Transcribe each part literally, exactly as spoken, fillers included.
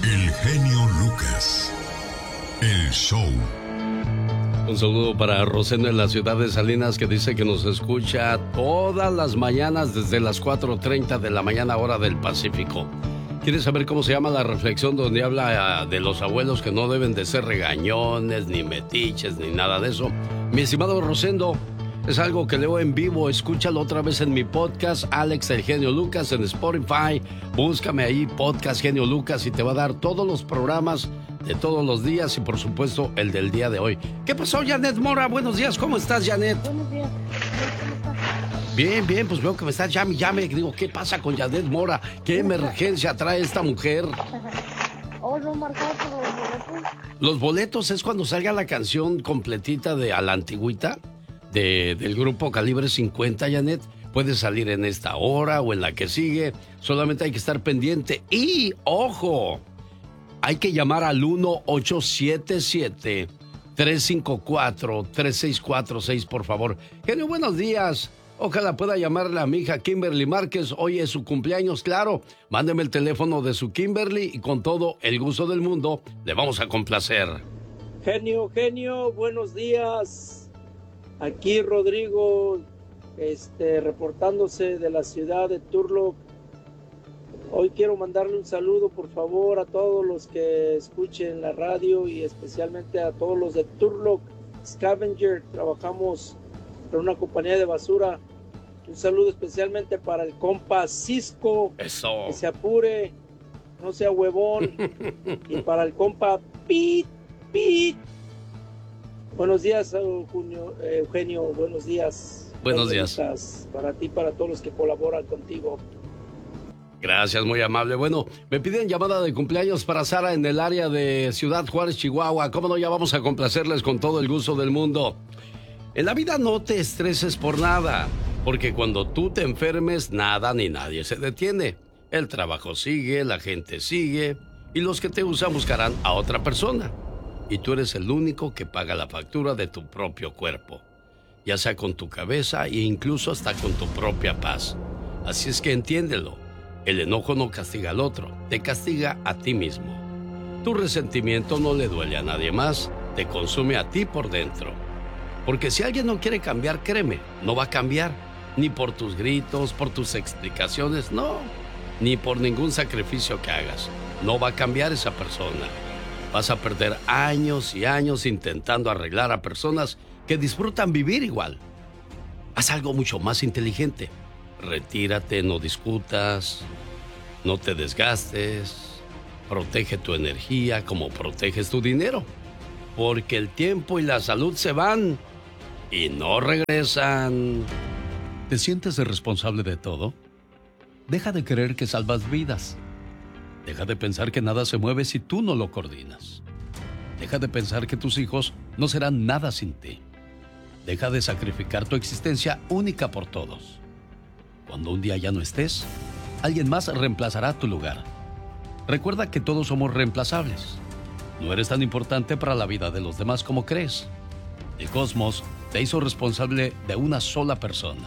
El genio Lucas. El show. Un saludo para Rosendo en la ciudad de Salinas, que dice que nos escucha todas las mañanas desde las cuatro treinta de la mañana, hora del Pacífico. ¿Quieres saber cómo se llama la reflexión donde habla de los abuelos que no deben de ser regañones, ni metiches, ni nada de eso? Mi estimado Rosendo, es algo que leo en vivo. Escúchalo otra vez en mi podcast, Alex el Genio Lucas, en Spotify. Búscame ahí, Podcast Genio Lucas, y te va a dar todos los programas de todos los días y, por supuesto, el del día de hoy. ¿Qué pasó, Janet Mora? Buenos días, ¿cómo estás, Janet? Buenos días. ¿Cómo estás? Bien, bien, pues veo que me estás llame, llame. Digo, ¿qué pasa con Janet Mora? ¿Qué emergencia trae esta mujer? Oh, no marcaba por los boletos. Los boletos es cuando salga la canción completita de A la Antigüita, de, del grupo Calibre cincuenta, Janet. Puede salir en esta hora o en la que sigue. Solamente hay que estar pendiente. Y, ojo, hay que llamar al uno ocho siete siete, tres cinco cuatro, tres seis cuatro seis, por favor. Genio, buenos días. Ojalá pueda llamarle a mi hija Kimberly Márquez. Hoy es su cumpleaños, claro. Mándeme el teléfono de su Kimberly y con todo el gusto del mundo le vamos a complacer. Genio, genio, buenos días. Aquí Rodrigo, este, reportándose de la ciudad de Turlock. Hoy quiero mandarle un saludo, por favor, a todos los que escuchen la radio y especialmente a todos los de Turlock Scavenger. Trabajamos en una compañía de basura. Un saludo especialmente para el compa Cisco. Eso. Que se apure, no sea huevón. Y para el compa Pit, Pit. Buenos días, Eugenio. Eugenio buenos días. Buenos días. Para ti, para todos los que colaboran contigo. Gracias, muy amable. Bueno, me piden llamada de cumpleaños para Sara en el área de Ciudad Juárez, Chihuahua. ¿Cómo no? Ya vamos a complacerles con todo el gusto del mundo. En la vida no te estreses por nada, porque cuando tú te enfermes, nada ni nadie se detiene. El trabajo sigue, la gente sigue, y los que te usan buscarán a otra persona. Y tú eres el único que paga la factura de tu propio cuerpo, ya sea con tu cabeza e incluso hasta con tu propia paz. Así es que entiéndelo. El enojo no castiga al otro, te castiga a ti mismo. Tu resentimiento no le duele a nadie más, te consume a ti por dentro. Porque si alguien no quiere cambiar, créeme, no va a cambiar. Ni por tus gritos, por tus explicaciones, no. Ni por ningún sacrificio que hagas. No va a cambiar esa persona. Vas a perder años y años intentando arreglar a personas que disfrutan vivir igual. Haz algo mucho más inteligente. Retírate, no discutas, no te desgastes, protege tu energía como proteges tu dinero, porque el tiempo y la salud se van y no regresan. ¿Te sientes responsable de todo? Deja de creer que salvas vidas. Deja de pensar que nada se mueve si tú no lo coordinas. Deja de pensar que tus hijos no serán nada sin ti. Deja de sacrificar tu existencia única por todos. Cuando un día ya no estés, alguien más reemplazará tu lugar. Recuerda que todos somos reemplazables. No eres tan importante para la vida de los demás como crees. El cosmos te hizo responsable de una sola persona.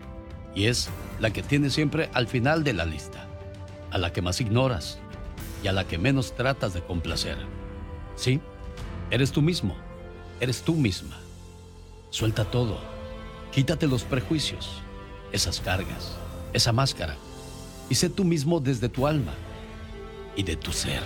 Y es la que tienes siempre al final de la lista, a la que más ignoras y a la que menos tratas de complacer. Sí, eres tú mismo, eres tú misma. Suelta todo, quítate los prejuicios, esas cargas, esa máscara, y sé tú mismo desde tu alma y de tu ser.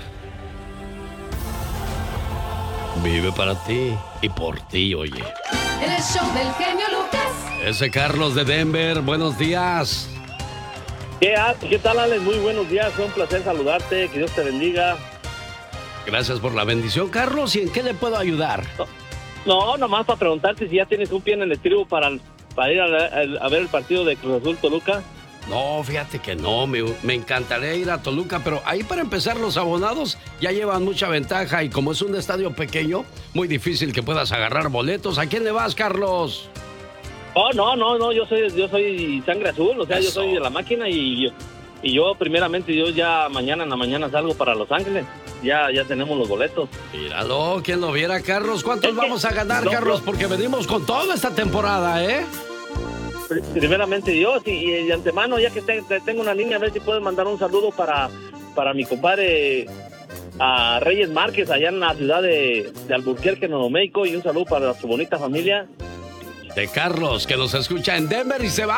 Vive para ti y por ti, oye. En el show del genio Lucas. Ese Carlos de Denver, buenos días. ¿Qué, ¿Qué tal, Alex? Muy buenos días, fue un placer saludarte, que Dios te bendiga. Gracias por la bendición, Carlos. ¿Y en qué le puedo ayudar? No, no nomás para preguntarte si ya tienes un pie en el estribo para, para ir a, a, a ver el partido de Cruz Azul Toluca. No, fíjate que no, me, me encantaría ir a Toluca, pero ahí para empezar los abonados ya llevan mucha ventaja y como es un estadio pequeño, muy difícil que puedas agarrar boletos. ¿A quién le vas, Carlos? Oh, no, no, no, yo soy yo soy sangre azul, o sea, Eso. yo soy de la máquina y yo, y yo primeramente yo ya mañana en la mañana salgo para Los Ángeles. Ya ya tenemos los boletos. Míralo, ¿quién lo viera, Carlos? ¿Cuántos Es que- vamos a ganar, no, Carlos? no. Porque venimos con toda esta temporada, ¿eh? Primeramente Dios y, y de antemano, ya que te, te tengo una línea, a ver si puedes mandar un saludo para, para mi compadre a Reyes Márquez allá en la ciudad de, de Albuquerque, Nuevo México, y un saludo para su bonita familia. De Carlos, que nos escucha en Denver y se va